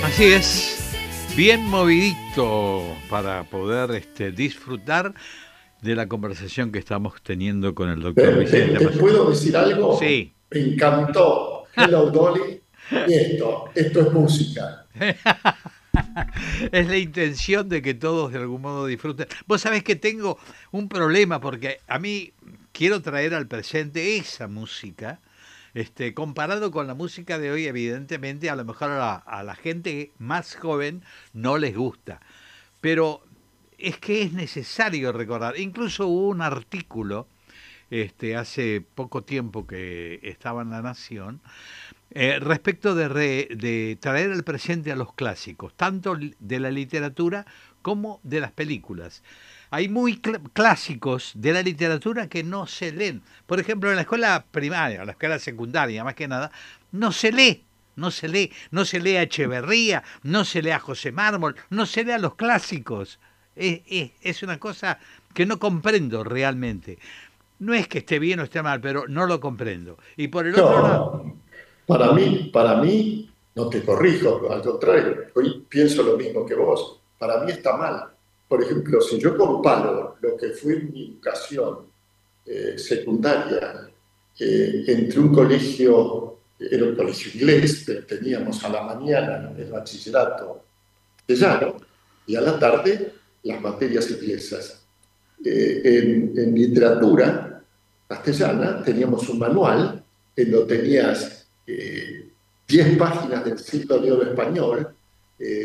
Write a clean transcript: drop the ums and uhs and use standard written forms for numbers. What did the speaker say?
Así es, bien movidito para poder disfrutar de la conversación que estamos teniendo con el doctor Vicente ¿Te Massaro. puedo decir algo? Sí, Me encantó. Hello Dolly. Y esto es música. es la intención de que todos de algún modo disfruten. Vos sabés que tengo un problema porque a mí quiero traer al presente esa música. Comparado con la música de hoy, evidentemente, a lo mejor a la gente más joven no les gusta. Pero es que es necesario recordar. Incluso hubo un artículo hace poco tiempo que estaba en La Nación respecto de traer al presente a los clásicos, tanto de la literatura como de las películas. Hay muy clásicos de la literatura que no se leen. Por ejemplo, en la escuela primaria, en la escuela secundaria, más que nada, no se lee. No se lee a Echeverría, no se lee a José Mármol, no se lee a los clásicos. Es una cosa que no comprendo realmente. No es que esté bien o esté mal, pero no lo comprendo. Y por el otro lado, No, para mí, no te corrijo, al contrario, hoy pienso lo mismo que vos. Para mí está mal. Por ejemplo, si yo comparo lo que fue mi educación secundaria entre un colegio, era un colegio inglés, pero teníamos a la mañana el bachillerato castellano y a la tarde las materias inglesas. En literatura castellana teníamos un manual en donde tenías 10 páginas del siglo de oro español,